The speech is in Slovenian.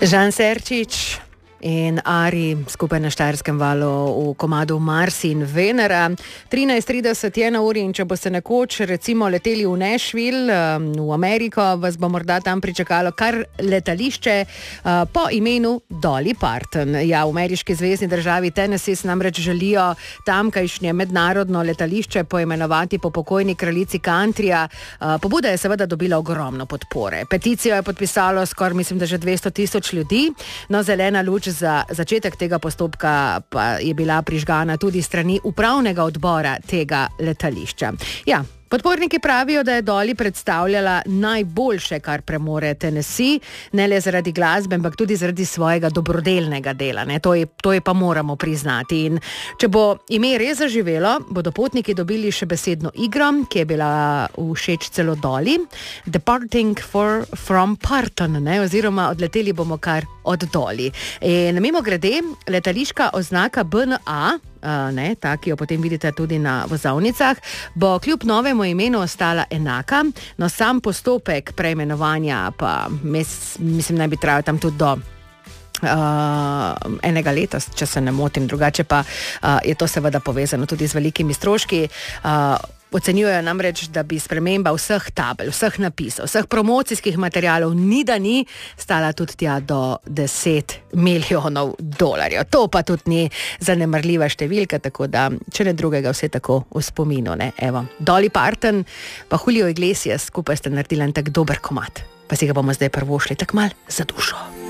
Žan Serčič in Ari skupaj na Štajerskem valu v komadu Mars in Venera. 13:30 je na uri in če boste nekoč recimo leteli v Nashville, v Ameriko, vas bo morda tam pričakalo kar letališče po imenu Dolly Parton. Ja, v ameriški zvezni državi Tennessee namreč želijo tamkajšnje mednarodno letališče poimenovati po pokojni kraljici countryja. Pobuda je seveda dobila ogromno podpore. Peticijo je podpisalo skoraj, mislim, da že 200,000 ljudi, no zelena luč za začetek tega postopka pa je bila prižgana tudi strani upravnega odbora tega letališča. Ja, podporniki pravijo, da je Dolly predstavljala najboljše, kar premore Tennessee, ne le zaradi glasbe, ampak tudi zaradi svojega dobrodelnega dela. Ne? To je pa moramo priznati. In če bo ime res zaživelo, bodo potniki dobili še besedno igro, ki je bila všeč celo Dolly, Departing from Parton, ne? Oziroma odleteli bomo kar od Dolly. In mimogrede, letališka oznaka BNA, ta, ki jo potem vidite tudi na vozovnicah, bo kljub novemu imenu ostala enaka, no sam postopek preimenovanja pa mislim, naj bi trajal tam tudi do enega leta, če se ne motim, drugače pa je to seveda povezano tudi z velikimi stroški. Ocenjujejo namreč, da bi sprememba vseh tabel, vseh napisov, vseh promocijskih materialov ni stala tudi tja do 10 milijonov dolarjev. To pa tudi ni zanemarljiva številka, tako da, če ne drugega, vse tako v spominu, ne? Evo, Dolly Parton pa Julio Iglesias skupaj sta naredila en tak dober komad, pa si ga bomo zdaj prvošli tak mal za dušo.